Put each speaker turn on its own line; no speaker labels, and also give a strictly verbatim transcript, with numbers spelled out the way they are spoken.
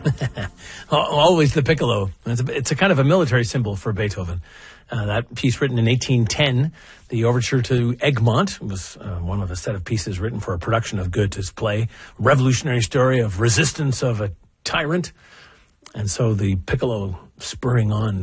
Always the piccolo. It's a, it's a kind of a military symbol for Beethoven. Uh, that piece written in eighteen ten, the overture to Egmont, was uh, one of a set of pieces written for a production of Goethe's play. Revolutionary story of resistance of a tyrant. And so the piccolo spurring on